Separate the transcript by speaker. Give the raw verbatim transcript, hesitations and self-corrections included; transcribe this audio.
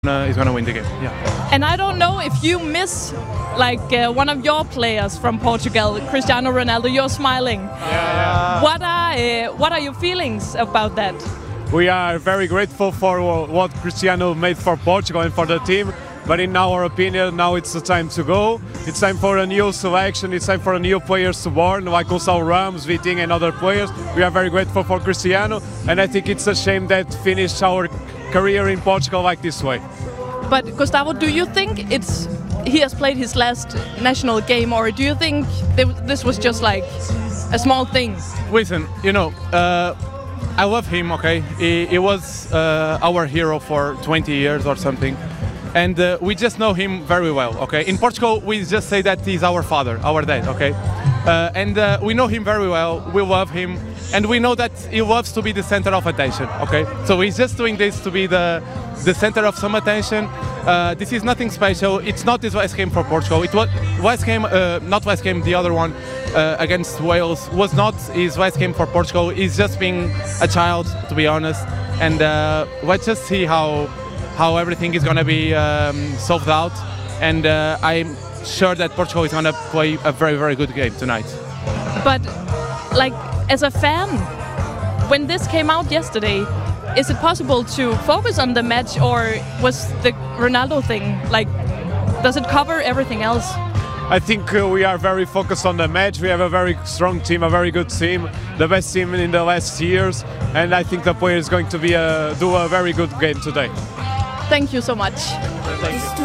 Speaker 1: Uh, is gonna win the game. Yeah.
Speaker 2: And I don't know if you miss like uh, one of your players from Portugal, Cristiano Ronaldo. You're smiling.
Speaker 1: Yeah, yeah.
Speaker 2: What are uh, what are your feelings about that?
Speaker 3: We are very grateful for what Cristiano made for Portugal and for the team. But in our opinion, now it's the time to go. It's time for a new selection. It's time for new players to born, like Gonçalo Ramos, Vitinha, and other players. We are very grateful for Cristiano, and I think it's a shame that finished our career in Portugal like this way.
Speaker 2: But Gustavo, do you think it's he has played his last national game, or do you think this was just like a small thing?
Speaker 1: Listen, you know, uh, I love him. Okay, he, he was uh, our hero for twenty years or something. And uh, we just know him very well, okay? In Portugal, we just say that he's our father, our dad, okay? Uh, and uh, we know him very well, we love him, and we know that he loves to be the center of attention, okay? So he's just doing this to be the, the center of some attention. Uh, this is nothing special, it's not his last game for Portugal. It was West Ham, uh, not West Ham, the other one uh, against Wales, was not his last game for Portugal. He's just being a child, to be honest. And uh, let's just see how how everything is going to be um, solved out, and uh, I'm sure that Portugal is going to play a very, very good game tonight.
Speaker 2: But, like, as a fan, when this came out yesterday, is it possible to focus on the match, or was the Ronaldo thing, like, does it cover everything else?
Speaker 3: I think uh, we are very focused on the match. We have a very strong team, a very good team, the best team in the last years, and I think the player is going to be a, do a very good game today.
Speaker 2: Thank you so much.
Speaker 3: Thank you.